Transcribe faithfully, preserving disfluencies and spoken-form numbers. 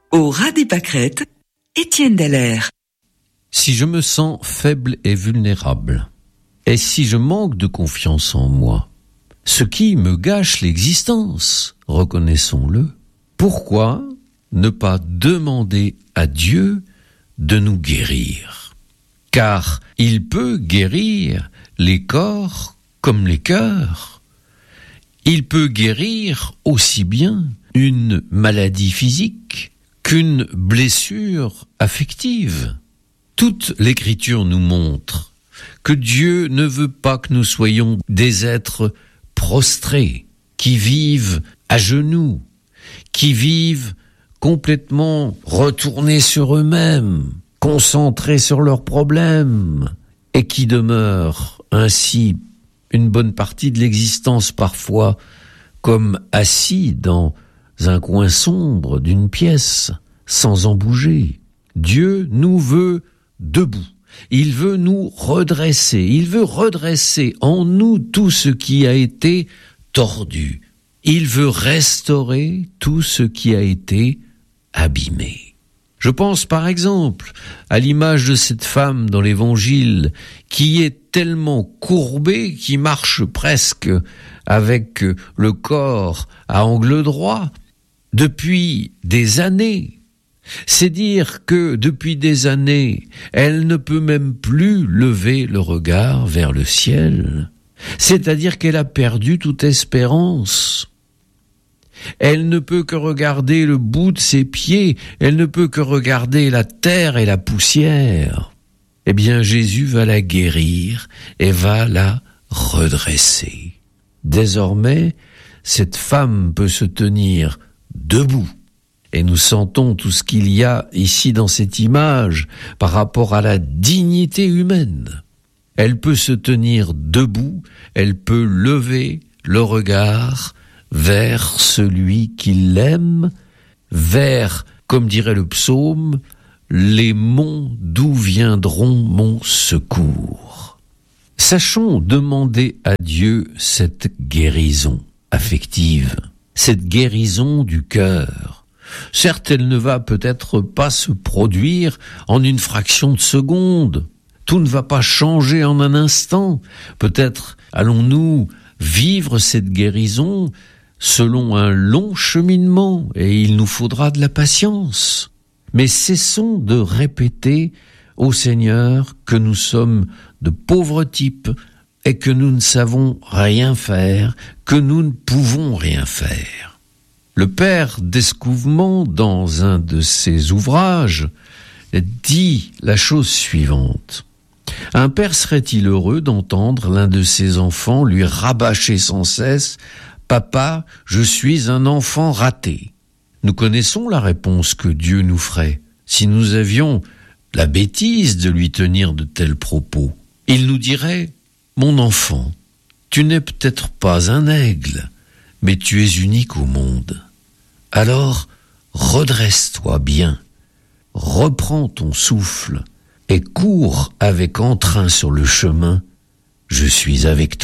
Au ras des pâquerettes, Étienne Dallaire. Si je me sens faible et vulnérable, et si je manque de confiance en moi, ce qui me gâche l'existence, reconnaissons-le, pourquoi ne pas demander à Dieu de nous guérir? Car il peut guérir les corps comme les cœurs. Il peut guérir aussi bien une maladie physique qu'une blessure affective. Toute l'Écriture nous montre que Dieu ne veut pas que nous soyons des êtres prostrés, qui vivent à genoux, qui vivent complètement retournés sur eux-mêmes, concentrés sur leurs problèmes, et qui demeurent ainsi une bonne partie de l'existence parfois comme assis dans un coin sombre d'une pièce, sans en bouger. Dieu nous veut debout. Il veut nous redresser. Il veut redresser en nous tout ce qui a été tordu. Il veut restaurer tout ce qui a été abîmé. Je pense par exemple à l'image de cette femme dans l'Évangile qui est tellement courbée, qui marche presque avec le corps à angle droit depuis des années. C'est dire que depuis des années, elle ne peut même plus lever le regard vers le ciel. C'est-à-dire qu'elle a perdu toute espérance. Elle ne peut que regarder le bout de ses pieds, elle ne peut que regarder la terre et la poussière. Eh bien, Jésus va la guérir et va la redresser. Désormais, cette femme peut se tenir debout. Et nous sentons tout ce qu'il y a ici dans cette image par rapport à la dignité humaine. Elle peut se tenir debout, elle peut lever le regard vers celui qui l'aime, vers, comme dirait le psaume, les monts d'où viendront mon secours. Sachons demander à Dieu cette guérison affective, cette guérison du cœur. Certes, elle ne va peut-être pas se produire en une fraction de seconde. Tout ne va pas changer en un instant. Peut-être allons-nous vivre cette guérison selon un long cheminement et il nous faudra de la patience. Mais cessons de répéter au Seigneur que nous sommes de pauvres types et que nous ne savons rien faire, que nous ne pouvons rien faire. Le père d'Escouvement, dans un de ses ouvrages, dit la chose suivante. Un père serait-il heureux d'entendre l'un de ses enfants lui rabâcher sans cesse « Papa, je suis un enfant raté ». Nous connaissons la réponse que Dieu nous ferait si nous avions la bêtise de lui tenir de tels propos. Il nous dirait « Mon enfant, tu n'es peut-être pas un aigle, mais tu es unique au monde. Alors, redresse-toi bien, reprends ton souffle et cours avec entrain sur le chemin, je suis avec toi. »